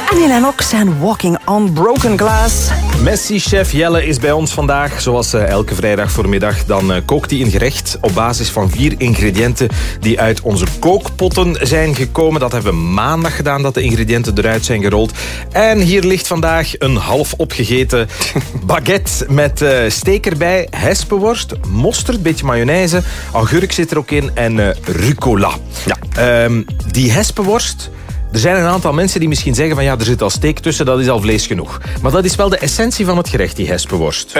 Annie Lennox en Walking on Broken Glass. Messi-chef Jelle is bij ons vandaag. Zoals elke vrijdag voormiddag. Dan kookt hij een gerecht op basis van 4 ingrediënten die uit onze kookpotten zijn gekomen. Dat hebben we maandag gedaan, dat de ingrediënten eruit zijn gerold. En hier ligt vandaag een half opgegeten baguette met steak erbij, hespenworst, mosterd, beetje mayonaise, augurk zit er ook in en rucola. Ja. Die hespenworst... Er zijn een aantal mensen die misschien zeggen van ja, er zit al steak tussen, dat is al vlees genoeg. Maar dat is wel de essentie van het gerecht, die hespenworst.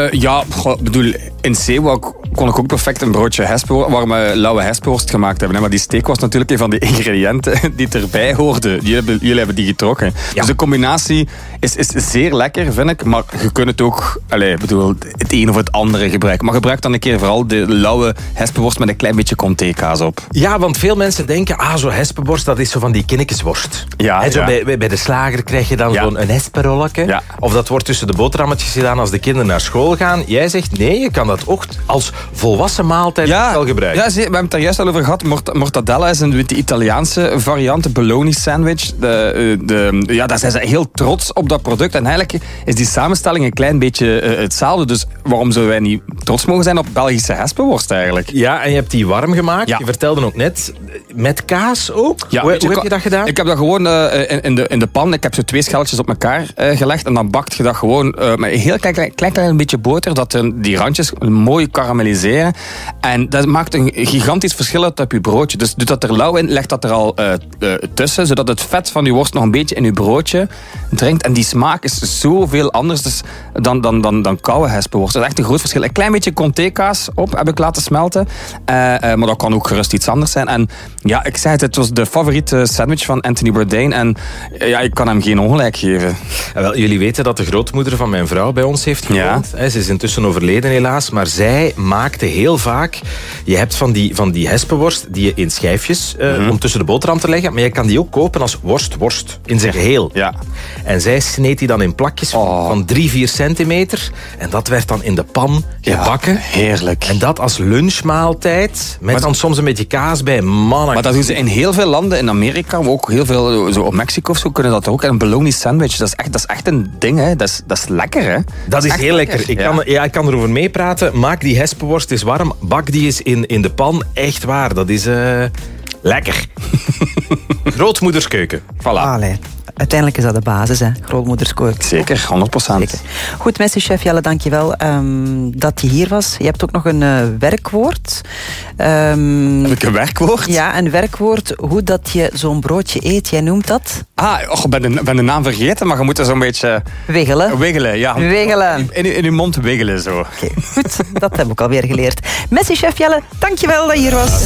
Bedoel, in Zeewolk kon ik ook perfect een broodje hespenworst, waar we lauwe hespenworst gemaakt hebben. Maar die steak was natuurlijk een van de ingrediënten die erbij hoorden. Jullie hebben die getrokken. Ja. Dus de combinatie is zeer lekker, vind ik. Maar je kunt het ook, het een of het andere gebruiken. Maar gebruik dan een keer vooral de lauwe hespenworst met een klein beetje comté-kaas op. Ja, want veel mensen denken, zo hespenworst, dat is zo van die kinnekesworst. Ja, bij de slager krijg je dan zo'n hespenrolletje. Ja. Of dat wordt tussen de boterhammetjes gedaan als de kinderen naar school gaan. Jij zegt nee, je kan dat ook als volwassen maaltijd wel gebruiken. Ja, we hebben het daar juist al over gehad. Mortadella is de Italiaanse variant, de bologna sandwich. Daar zijn ze heel trots op dat product. En eigenlijk is die samenstelling een klein beetje hetzelfde. Dus waarom zouden wij niet trots mogen zijn op Belgische hespenworst eigenlijk? Ja, en je hebt die warm gemaakt. Ja. Je vertelde ook net, met kaas ook? Ja, hoe heb je dat gedaan? Ik heb dat gewoon in de pan. Ik heb zo 2 schelletjes op elkaar gelegd. En dan bakt je dat gewoon met een heel klein beetje boter. Dat die randjes mooi karamelliseren. En dat maakt een gigantisch verschil uit op je broodje. Dus doe dat er lauw in, leg dat er al tussen. Zodat het vet van je worst nog een beetje in je broodje dringt. En die smaak is zoveel anders dan koude hespenworst. Dat is echt een groot verschil. Een klein beetje comté-kaas op heb ik laten smelten. Maar dat kan ook gerust iets anders zijn. En ja, ik zei het was de favoriete sandwich van Anthony Bourdain. En ik kan hem geen ongelijk geven. Wel, jullie weten dat de grootmoeder van mijn vrouw bij ons heeft gewoond. Ja. Ze is intussen overleden helaas. Maar zij maakte heel vaak... Je hebt van die hespenworst die je in schijfjes om tussen de boterham te leggen. Maar je kan die ook kopen als worst in zijn geheel. Ja. En zij sneed die dan in plakjes van 3-4 centimeter. En dat werd dan in de pan gebakken. Heerlijk. En dat als lunchmaaltijd. Met dan soms een beetje kaas bij. Mannen. Maar dat doen ze in heel veel landen. In Amerika, maar ook heel veel, zo op Mexico of zo, kunnen dat ook. En een bologna sandwich, dat is echt een ding, hè. Dat is lekker, hè. Dat is heel lekker. Ik kan erover meepraten. Maak die hespenworst eens warm. Bak die eens in de pan. Echt waar, dat is lekker. Grootmoederskeuken. Voilà. Allee. Uiteindelijk is dat de basis, hè. Grootmoederskeuken. Zeker, 100%. Goed, Messi-chef Jelle, dankjewel dat je hier was. Je hebt ook nog een werkwoord. Heb ik een werkwoord? Ja, een werkwoord. Hoe dat je zo'n broodje eet, jij noemt dat? Ik ben de naam vergeten, maar je moet er zo'n beetje... Wiggelen. Wiggelen, ja. Wiggelen. In je mond wiggelen, zo. Oké, goed. Dat heb ik alweer geleerd. Messi-chef Jelle, dankjewel dat je hier was.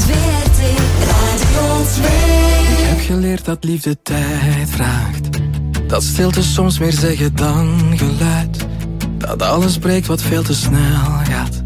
Ik heb geleerd dat liefde tijd vraagt. Dat stilte soms meer zeggen dan geluid. Dat alles breekt wat veel te snel gaat.